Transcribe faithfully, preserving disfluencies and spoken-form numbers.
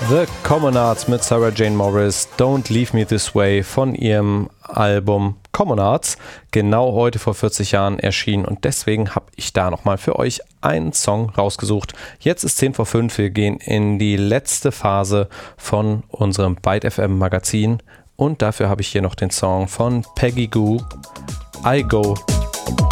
The Commonards mit Sarah Jane Morris, Don't Leave Me This Way von ihrem Album Commonards, genau heute vor vierzig Jahren erschienen, und deswegen habe ich da nochmal für euch einen Song rausgesucht. Jetzt ist zehn vor fünf, wir gehen in die letzte Phase von unserem Byte F M Magazin und dafür habe ich hier noch den Song von Peggy Gou, I Go